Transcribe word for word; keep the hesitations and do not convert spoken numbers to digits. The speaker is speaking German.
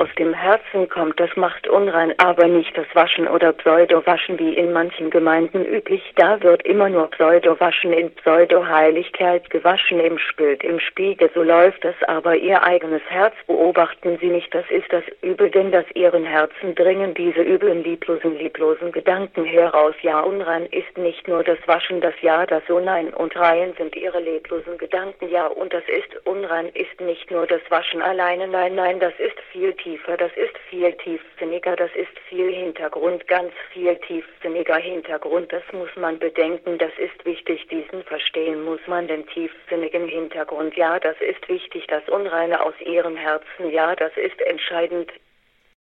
aus dem Herzen kommt, das macht unrein, aber nicht das Waschen oder Pseudo-Waschen wie in manchen Gemeinden üblich. Da wird immer nur Pseudo-Waschen in Pseudo-Heiligkeit gewaschen im Bild, im Spiegel. So läuft es, aber ihr eigenes Herz beobachten Sie nicht. Das ist das Übel, denn aus Ihren Herzen dringen diese üblen, lieblosen, lieblosen Gedanken heraus. Ja, unrein ist nicht nur das Waschen, das Ja, das So, nein und rein sind Ihre leblosen Gedanken. Ja, und das ist unrein, ist nicht nur das Waschen alleine. Nein, nein, das ist viel tiefer, das ist viel tiefsinniger, das ist viel Hintergrund, ganz viel tiefsinniger Hintergrund. Das muss man bedenken, das ist wichtig, diesen verstehen muss man, den tiefsinnigen Hintergrund. Ja, das ist wichtig, das Unreine aus Ihrem Herzen. Ja, das ist entscheidend.